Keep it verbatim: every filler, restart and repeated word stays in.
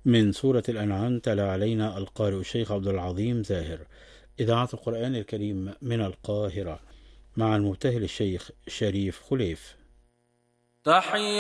من سورة الأنعام. تلا علينا القارئ الشيخ عبد العظيم زاهر، إذاعة القرآن الكريم من القاهرة، مع المبتهل الشيخ شريف خليف. تحية